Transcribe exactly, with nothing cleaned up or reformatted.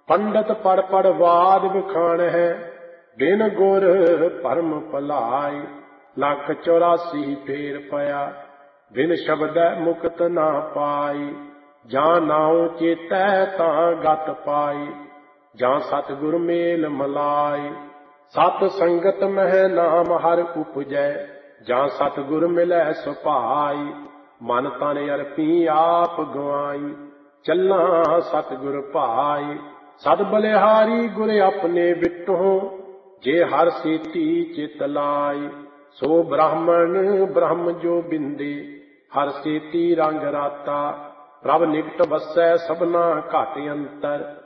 ਪੰਡਤ ਪੜ ਪੜ ਵਾਦ ਵਿਖਾਣ ਹੈ, ਬਿਨ ਗੁਰ ਭਰਮ ਭਲਾਈ। ਲੱਖ ਚੌਰਾਸੀ ਫੇਰ ਪਿਆ, ਬਿਨ ਸ਼ਬਦੈ ਮੁਕਤ ਨਾ ਪਾਈ। ਜਾਂ ਨਾਉ ਚੇਤੈ ਤਾਂ ਗਤ ਪਾਈ, ਜਾਂ ਸਤਿਗੁਰ ਮੇਲ ਮਲਾਈ। ਸਤ ਸੰਗਤ ਮਹਿ ਨਾਮ ਹਰ ਉਪਜੈ, ਜਾਂ ਸਤਿਗੁਰ ਮਿਲੈ ਸੁਭਾਈ। ਮਨ ਤਨ ਅਰਪੀ ਆਪ ਗਵਾਈ, ਚੱਲਾਂ ਸਤਿਗੁਰ ਭਾਈ। ਸਦ ਬਲਿਹਾਰੀ ਗੁਰ ਆਪਣੇ ਵਿਟਹੁ, ਜੇ ਹਰ ਸੇਤੀ ਚਿਤ ਲਾਈ। ਸੋ ਬ੍ਰਾਹਮਣ ਬ੍ਰਹਮ ਜੋ ਬਿੰਦੇ, ਹਰ ਸੇਤੀ ਰੰਗ ਰਾਤਾ। ਪ੍ਰਭ ਨਿਕਟ ਵਸੈ ਸਭਨਾ ਘਟ ਅੰਤਰ,